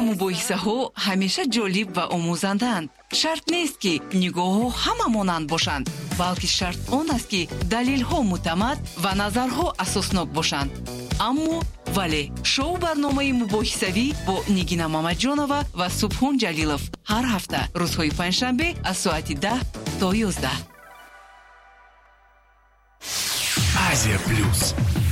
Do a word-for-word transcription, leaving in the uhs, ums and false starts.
мубоҳисаҳо ҳамеша ҷолиб ва омӯзанданд. Шарт нест ки нигоҳҳо ҳама монанд бошанд, балки шарт он аст ки далелҳо муътамад ва назарҳо асоснок бошанд. аммо вале шоу барномаи мубоҳисавӣ бо Нигина Мамаҷонова ва Субҳон Ҷалилов ҳар ҳафта рӯзҳои панҷшанбе аз соати даҳ то ёздаҳ. Азия Плюс.